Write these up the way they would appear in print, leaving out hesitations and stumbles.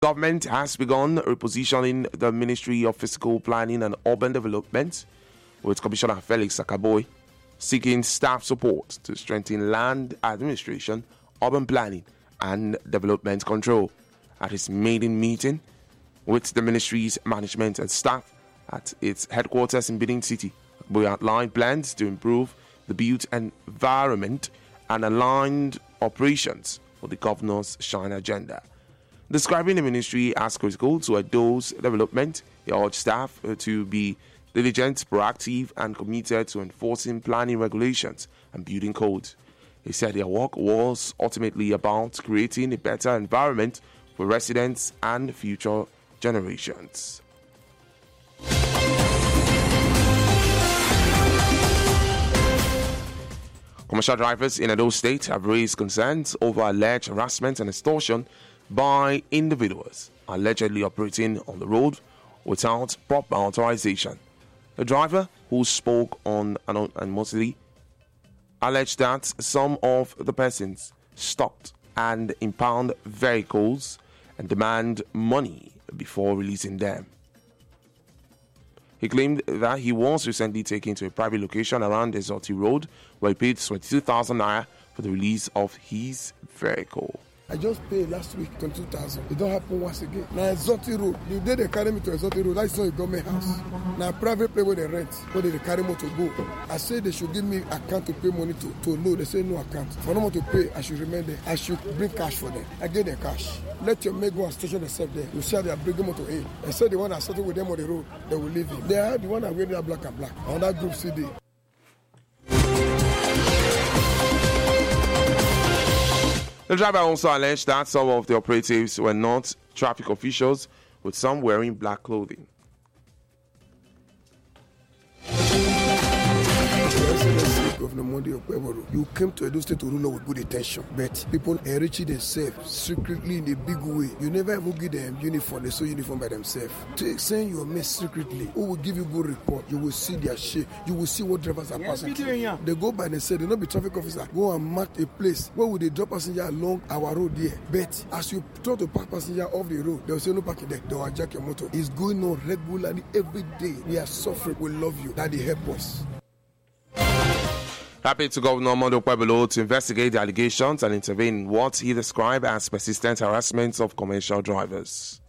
Government has begun repositioning the Ministry of Physical Planning and Urban Development, with Commissioner Felix Akaboy seeking staff support to strengthen land administration, urban planning, and development control. At his maiden meeting with the ministry's management and staff at its headquarters in Benin City, Akaboy outlined plans to improve the built environment and aligned operations for the governor's Shine agenda. Describing the ministry as critical to Edo's development, he urged staff to be diligent, proactive, and committed to enforcing planning regulations and building codes. He said their work was ultimately about creating a better environment for residents and future generations. Commercial drivers in Edo State have raised concerns over alleged harassment and extortion by individuals allegedly operating on the road without proper authorization. The driver, who spoke on anonymously, alleged that some of the persons stopped and impound vehicles and demand money before releasing them. He claimed that he was recently taken to a private location around Ezoti Road where he paid 22,000 naira for the release of his vehicle. I just paid last week 22,000. It don't happen once again. Now Exotic Road, the day they carry me to Exotic Road, that's not a government house. Now private place where they rent, where they carry me to go. I say they should give me account to pay money to load. They say no account. For no more to pay, I should remain there. I should bring cash for them. I get their cash. Let your mate go and station themselves there. You see how they are bringing them to aid. They say the one that started with them on the road, they will leave him. They are the one that wear their black and black. On that group CD. The driver also alleged that some of the operatives were not traffic officials, with some wearing black clothing. Governor Monday Okweboro, you came to Edo State to rule with good intention, but people enriching themselves secretly in a big way. You never ever give them uniform, they sew uniform by themselves. Saying you are made secretly, who will give you good report? You will see their shit. You will see what drivers are passing through. They go by and say, they not be traffic officer. Go and mark a place where would they drop passenger along our road there. But as you try to park passenger off the road, they will say no parking there. They will hijack your motor. It's going on regularly every day. We are suffering. We love you. Daddy, help us. Happy to Governor Mondo Pueblo to investigate the allegations and intervene in what he described as persistent harassment of commercial drivers.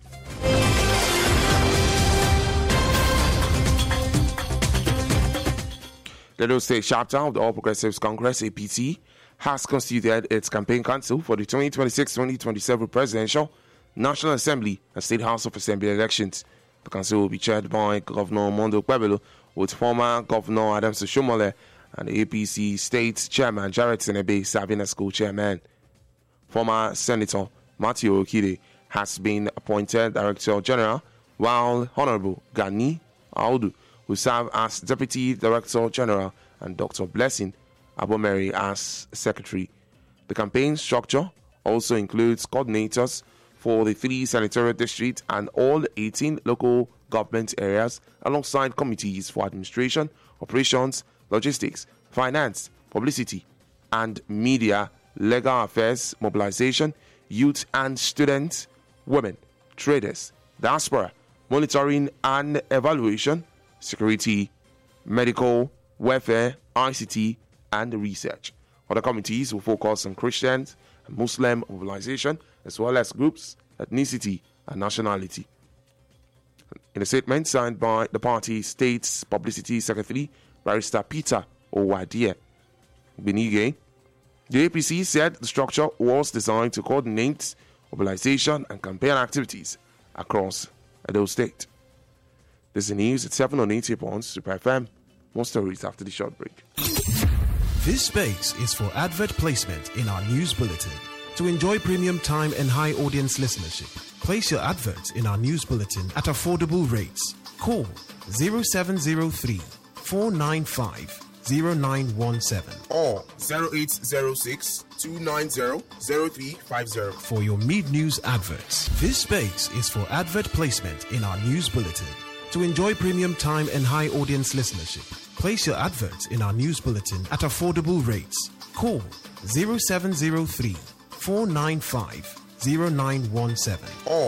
The Edo State chapter of the All Progressives Congress, APC, has constituted its campaign council for the 2026-2027 presidential, National Assembly, and State House of Assembly elections. The council will be chaired by Governor Mondo Pueblo, with former Governor Adams Oshomole and the APC State Chairman Jarrett Senebe serving as co-chairman. Former Senator Matthew Okide has been appointed Director General, while Honorable Gani Audu will serve as Deputy Director General and Dr. Blessing Abomeri as Secretary. The campaign structure also includes coordinators for the 3 senatorial districts and all 18 local government areas, alongside committees for administration, operations, logistics, finance, publicity, and media, legal affairs, mobilization, youth and students, women, traders, diaspora, monitoring and evaluation, security, medical, welfare, ICT, and research. Other committees will focus on Christians and Muslim mobilization, as well as groups, ethnicity, and nationality. In a statement signed by the party State's Publicity Secretary, Barrister Peter Owadie Benige, the APC said the structure was designed to coordinate mobilization and campaign activities across Edo State. This is the news at 7 on 80 points, Super FM. More stories after the short break. This space is for advert placement in our news bulletin. To enjoy premium time and high audience listenership, place your adverts in our news bulletin at affordable rates. Call 0703 495 0917 or 0806 290 0350 for your mid-news adverts. This space is for advert placement in our news bulletin. To enjoy premium time and high audience listenership, place your adverts in our news bulletin at affordable rates. Call 0703 495 0917. Or